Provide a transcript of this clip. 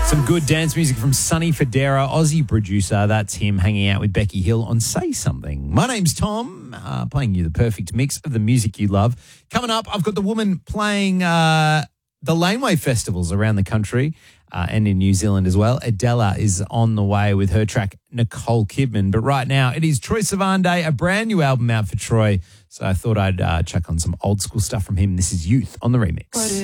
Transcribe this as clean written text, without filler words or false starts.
Some good dance music from Sonny Fodera, Aussie producer. That's him hanging out with Becky Hill on Say Something. My name's Tom, playing you the perfect mix of the music you love. Coming up, I've got the woman playing the Laneway festivals around the country and in New Zealand as well. Adela is on the way with her track Nicole Kidman. But right now, it is Troye Sivan Day, a brand new album out for Troye. So I thought I'd chuck on some old school stuff from him. This is Youth on the remix.